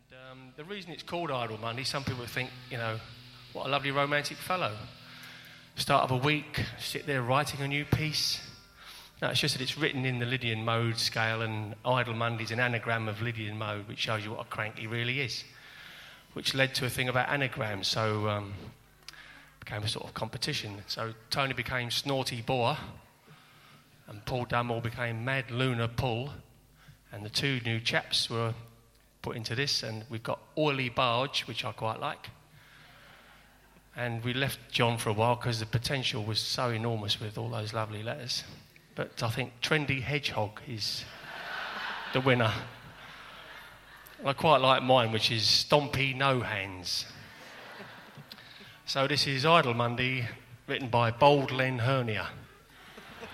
The reason it's called Idle Monday, some people think, what a lovely romantic fellow. Start of a week, sit there writing a new piece. No, it's just that it's written in the Lydian mode scale, and Idle Monday's an anagram of Lydian mode, which shows you what a crank he really is, which led to a thing about anagrams, so became a sort of competition. So Tony became Snorty Boar, and Paul Dummel became Mad Lunar Pull, and the two new chaps were put into this, and we've got Oily Barge, which I quite like. And we left John for a while because the potential was so enormous with all those lovely letters. But I think Trendy Hedgehog is the winner. I quite like mine, which is Stompy No Hands. So this is Idle Monday, written by Bold Len Hernia.